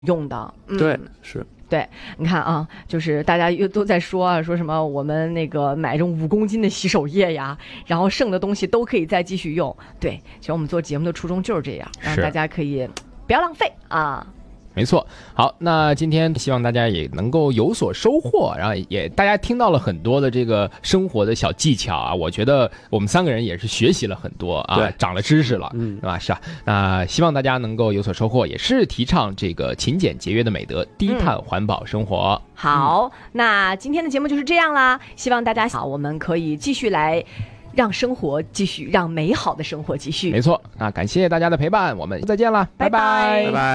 用的。 对，是。 对，你看啊，就是大家又都在说啊，说什么我们那个买这种5公斤的洗手液呀，然后剩的东西都可以再继续用。对，其实我们做节目的初衷就是这样，让大家可以不要浪费啊。 没错。好，那今天希望大家也能够有所收获，然后也大家听到了很多的这个生活的小技巧啊，我觉得我们3个人也是学习了很多啊，长了知识了，对吧？是啊，那希望大家能够有所收获，也是提倡这个勤俭节约的美德，低碳环保生活。 好，那今天的节目就是这样啦，希望大家好，我们可以继续来让生活继续，让美好的生活继续。 没错，那感谢大家的陪伴，我们再见了，拜拜， 拜拜。